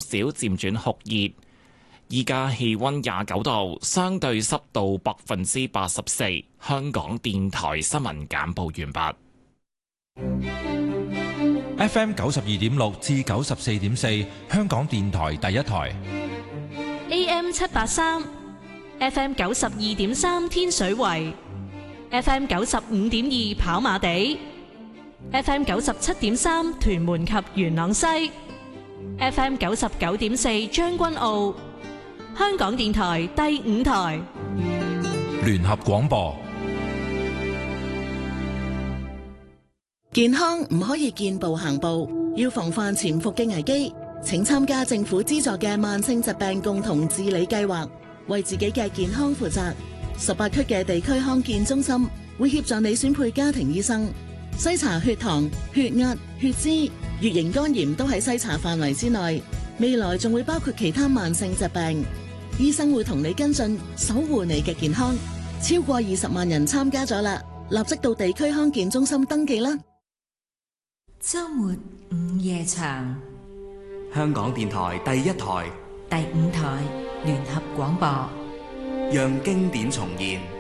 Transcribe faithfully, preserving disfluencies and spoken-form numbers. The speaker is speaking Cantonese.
少漸轉酷熱。依家氣溫廿九度，相對濕度百分之八十四。香港電台新聞簡報完畢。F M 九十二點六至九十四點四，香港電台第一台。 A M 七八三，F M 九十二點三天水圍，F M 九十五點二跑馬地，F M 九十七點三屯門及元朗西，F M 九十九點四將軍澳。香港電台第五台聯合廣播。 健康唔可以見步行步，要防範潛伏嘅危機，請參加政府資助嘅慢性疾病共同治理計劃，為自己嘅健康負責。十八區嘅地區康健中心會協助你選配家庭醫生，篩查血糖、血壓、血脂、乙型肝炎都喺篩查範圍之內。未來仲會包括其他慢性疾病，醫生會同你跟進，守護你嘅健康。超過二十萬人參加咗啦，立即到地區康健中心登記啦。 周末午夜場， 香港電台第一台、 第五台聯合廣播， 讓經典重現。